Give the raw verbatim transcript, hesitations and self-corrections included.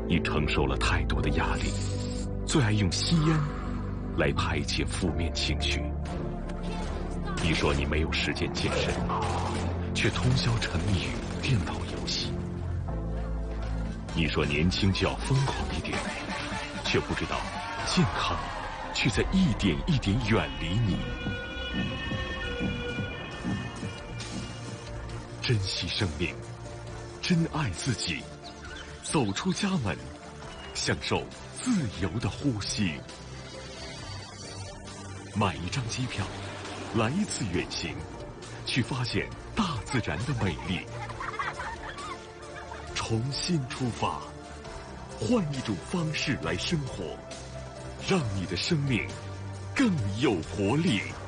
你承受了太多的压力，最爱用吸烟来排解负面情绪。你说你没有时间健身，却通宵沉迷于电脑游戏。你说年轻就要疯狂一点，却不知道健康却在一点一点远离你。珍惜生命，珍爱自己，走出家门，享受自由的呼吸。买一张机票，来一次远行，去发现大自然的美丽。重新出发，换一种方式来生活，让你的生命更有活力。